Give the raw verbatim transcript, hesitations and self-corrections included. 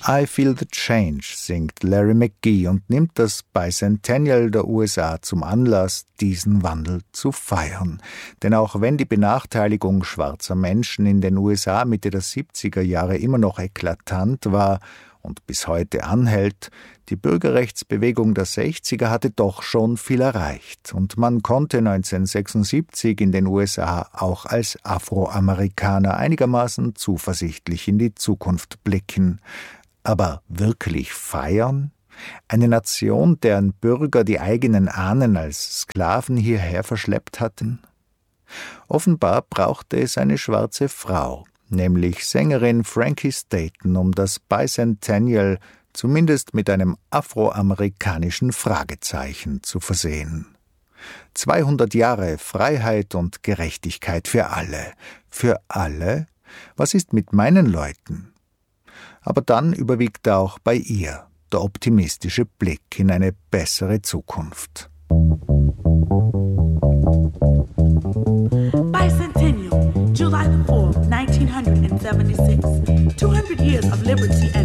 I Feel the Change singt Larry McGee und nimmt das Bicentennial der U S A zum Anlass, diesen Wandel zu feiern. Denn auch wenn die Benachteiligung schwarzer Menschen in den U S A Mitte der siebziger Jahre immer noch eklatant war und bis heute anhält, die Bürgerrechtsbewegung der sechziger hatte doch schon viel erreicht und man konnte neunzehnhundertsechsundsiebzig in den U S A auch als Afroamerikaner einigermaßen zuversichtlich in die Zukunft blicken. Aber wirklich feiern? Eine Nation, deren Bürger die eigenen Ahnen als Sklaven hierher verschleppt hatten? Offenbar brauchte es eine schwarze Frau, nämlich Sängerin Frankie Staton, um das Bicentennial zumindest mit einem afroamerikanischen Fragezeichen zu versehen. zweihundert Jahre Freiheit und Gerechtigkeit für alle. Für alle? Was ist mit meinen Leuten? Aber dann überwiegt auch bei ihr der optimistische Blick in eine bessere Zukunft. Bicentennial, July the fourth, nineteen seventy-six. two hundred years of liberty and